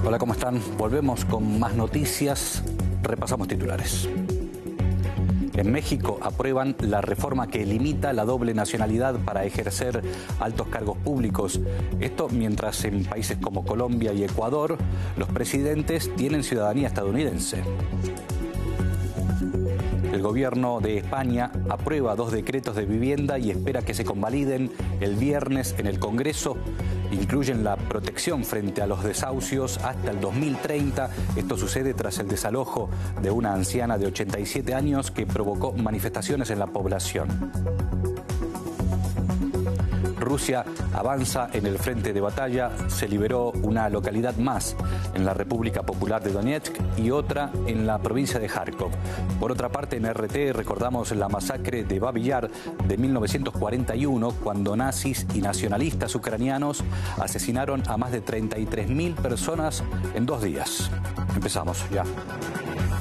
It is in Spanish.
Hola, ¿cómo están? Volvemos con más noticias. Repasamos titulares. En México aprueban la reforma que limita la doble nacionalidad para ejercer altos cargos públicos. Esto mientras en países como Colombia y Ecuador los presidentes tienen ciudadanía estadounidense. El gobierno de España aprueba 2 decretos de vivienda y espera que se convaliden el viernes en el Congreso. Incluyen la protección frente a los desahucios hasta el 2030. Esto sucede tras el desalojo de una anciana de 87 años que provocó manifestaciones en la población. Rusia avanza en el frente de batalla, se liberó una localidad más en la República Popular de Donetsk y otra en la provincia de Kharkov. Por otra parte, en RT recordamos la masacre de Babi Yar de 1941, cuando nazis y nacionalistas ucranianos asesinaron a más de 33.000 personas en 2 días. Empezamos ya.